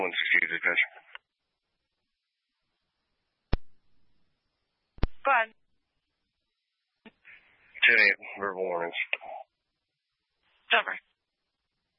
160 dispatch. Go ahead. 10-8, verbal warnings. Over.